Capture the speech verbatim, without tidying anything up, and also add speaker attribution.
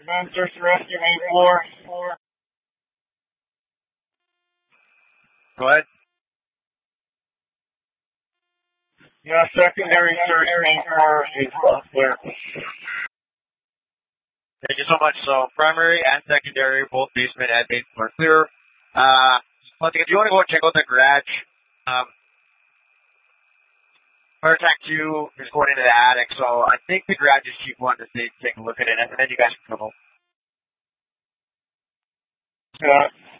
Speaker 1: Then search and rescue main floor.
Speaker 2: Go ahead.
Speaker 1: Yeah, secondary search main floor is clear.
Speaker 2: Thank you so much. So primary and secondary, both basement and main floor clear. Uh, once again, if you want to go and check out the garage, um, fire tank two is going into the attic, so I think the garage is cheap one to take, take a look at it, and then you guys can come home.
Speaker 1: Yeah.